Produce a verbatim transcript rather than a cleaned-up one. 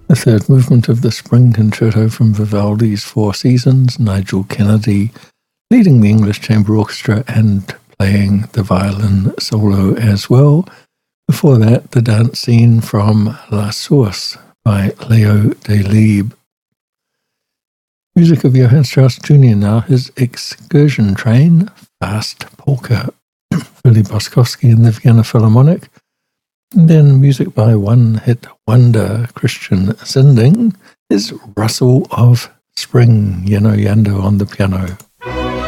The third movement of the Spring Concerto from Vivaldi's Four Seasons, Nigel Kennedy leading the English Chamber Orchestra and playing the violin solo as well. Before that, the dance scene from La Source by Leo Delibes. Music of Johann Strauss Junior now, his Excursion Train, Fast Polka, Philly Boskowski and the Vienna Philharmonic. And then music by one-hit wonder Christian Zinding is Rustle of Spring, Yano Yando on the piano.